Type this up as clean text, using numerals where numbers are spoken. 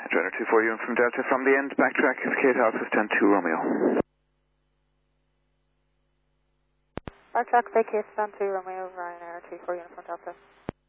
Ryanair 24 Uniform Delta from the end, backtrack, Kate Alpha 10-2 Romeo. Backtrack, Kate 10-2 Romeo, Ryanair 24 Uniform Delta.